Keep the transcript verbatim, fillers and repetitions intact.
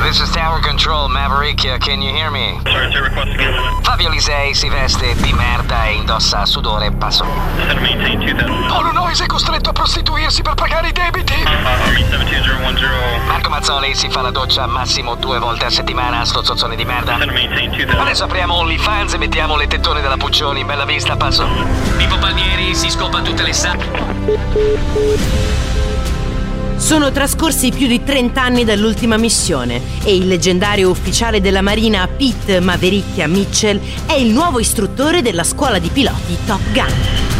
This is Tower Control, Maverick, can you hear me? Sorry, sir, request again. Fabio Lisei si veste di merda e indossa sudore, passo. Center maintain two thousand. Polo Noise è costretto a prostituirsi per pagare i debiti. Uh, Army seven two zero one zero. Marco Mazzoli si fa la doccia massimo due volte a settimana, sto zozzone di merda. Center maintain two thousand. Adesso apriamo OnlyFans e mettiamo le tettone della Puccioni, bella vista, passo. Pippo Palmieri si scopa tutte le sa... Sono trascorsi più di trenta anni dall'ultima missione e il leggendario ufficiale della Marina Pete Mavericchia Mitchell è il nuovo istruttore della scuola di piloti Top Gun.